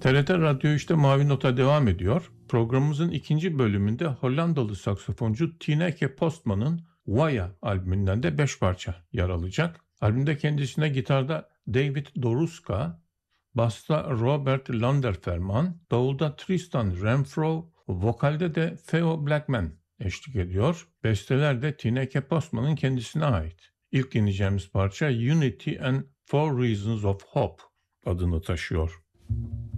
TRT Radyo 3'te Mavi Nota devam ediyor. Programımızın ikinci bölümünde Hollandalı saksafoncu Tineke Postman'ın Waya albümünden de 5 parça yer alacak. Albümde kendisine gitarda David Doruska, basta Robert Landerferman, davulda Tristan Renfro, vokalde de Theo Blackman eşlik ediyor. Besteler de Tineke Postman'ın kendisine ait. İlk dinleyeceğimiz parça Unity and Four Reasons of Hope adını taşıyor.